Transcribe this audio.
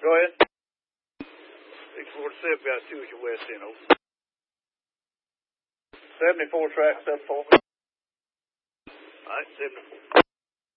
Go ahead. 647, got to see what your west end over. 74 tracks up for me. All right, 74.